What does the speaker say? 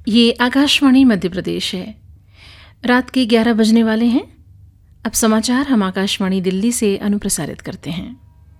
ये आकाशवाणी मध्य प्रदेश है। रात के 11 बजने वाले हैं। अब समाचार हम आकाशवाणी दिल्ली से अनुप्रसारित करते हैं।